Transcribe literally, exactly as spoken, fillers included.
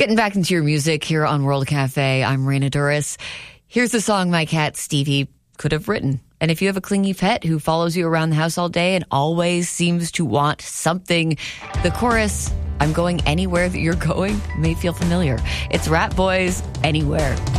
Getting back into your music here on World Cafe. I'm Raina Duras. Here's the song my cat Stevie could have written. And if you have a clingy pet who follows you around the house all day and always seems to want something, the chorus, I'm going anywhere that you're going, may feel familiar. It's Rat Boys, Anywhere.